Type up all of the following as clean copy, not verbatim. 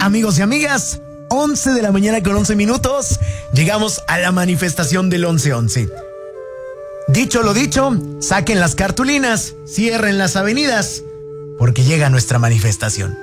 Amigos y amigas, 11 de la mañana con 11 minutos, llegamos a la manifestación del 11-11. Dicho lo dicho, saquen las cartulinas, cierren las avenidas, porque llega nuestra manifestación.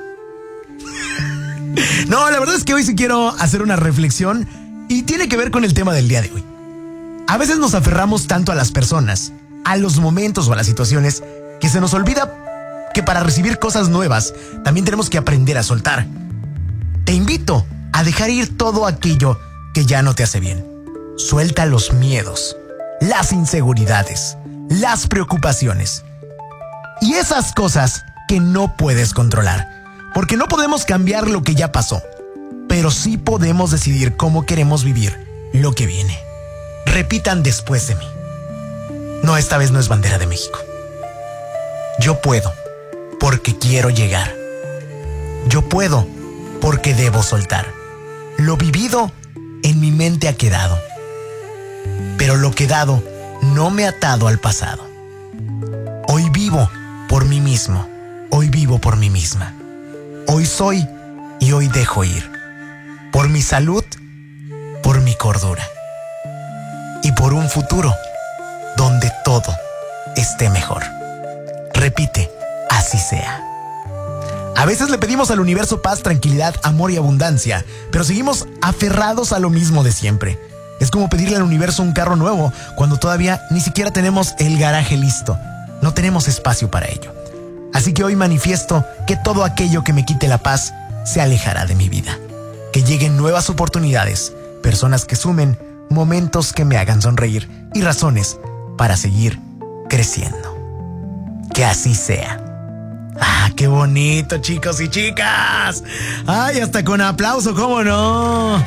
No, la verdad es que hoy sí quiero hacer una reflexión y tiene que ver con el tema del día de hoy. A veces nos aferramos tanto a las personas, a los momentos o a las situaciones, que se nos olvida que para recibir cosas nuevas también tenemos que aprender a soltar. Te invito a dejar ir todo aquello que ya no te hace bien. Suelta los miedos, las inseguridades, las preocupaciones y esas cosas que no puedes controlar. Porque no podemos cambiar lo que ya pasó, pero sí podemos decidir cómo queremos vivir lo que viene. Repitan después de mí. No, esta vez no es bandera de México. Yo puedo, porque quiero llegar. Yo puedo, porque debo soltar. Lo vivido en mi mente ha quedado, pero lo quedado no me ha atado al pasado. Hoy vivo por mí mismo, hoy vivo por mí misma. Hoy soy y hoy dejo ir. Por mi salud, por mi cordura. Y por un futuro donde todo esté mejor. Repite, así sea. A veces le pedimos al universo paz, tranquilidad, amor y abundancia, pero seguimos aferrados a lo mismo de siempre. Es como pedirle al universo un carro nuevo cuando todavía ni siquiera tenemos el garaje listo. No tenemos espacio para ello. Así que hoy manifiesto que todo aquello que me quite la paz se alejará de mi vida. Que lleguen nuevas oportunidades, personas que sumen, momentos que me hagan sonreír y razones para seguir creciendo. Que así sea. ¡Ah, qué bonito, chicos y chicas! ¡Ay, hasta con aplauso, cómo no!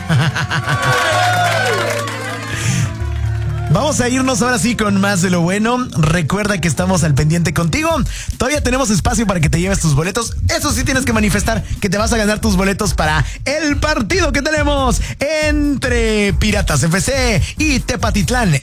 Vamos a irnos ahora sí con más de lo bueno. Recuerda que estamos al pendiente contigo. Todavía tenemos espacio para que te lleves tus boletos. Eso sí, tienes que manifestar que te vas a ganar tus boletos para el partido que tenemos entre Piratas FC y Tepatitlán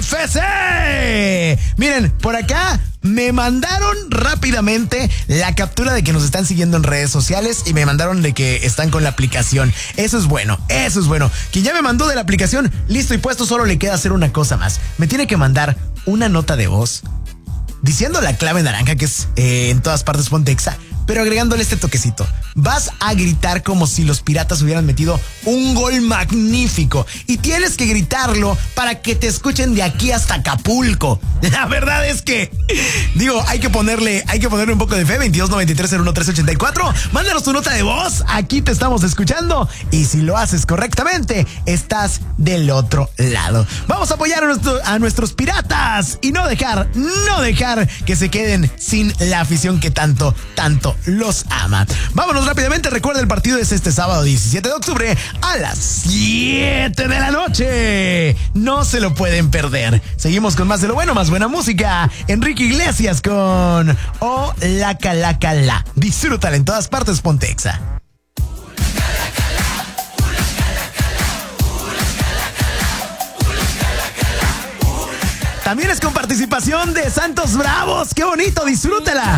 FC. Miren, por acá me mandaron rápidamente la captura de que nos están siguiendo en redes sociales y me mandaron de que están con la aplicación. Eso es bueno, eso es bueno. Quien ya me mandó de la aplicación, listo y puesto, solo le queda hacer una cosa más. Me tiene que mandar una nota de voz diciendo la clave naranja, que es en todas partes ponte Exa, pero agregándole este toquecito. Vas a gritar como si los Piratas hubieran metido un gol magnífico y tienes que gritarlo para que te escuchen de aquí hasta Acapulco. La verdad es que, digo, hay que ponerle un poco de fe. 2293-01384. Mándanos tu nota de voz. Aquí te estamos escuchando y si lo haces correctamente, estás del otro lado. Vamos a apoyar a nuestros Piratas y no dejar que se queden sin la afición que tanto los ama. Vámonos rápidamente. Recuerda, el partido es este sábado 17 de octubre a las 7 de la noche. No se lo pueden perder. Seguimos con más de lo bueno, más buena música. Enrique Iglesias con Oh La Cala Cala. Disfrútala en todas partes, ponte Exa. También es con participación de Santos Bravos. ¡Qué bonito! Disfrútala.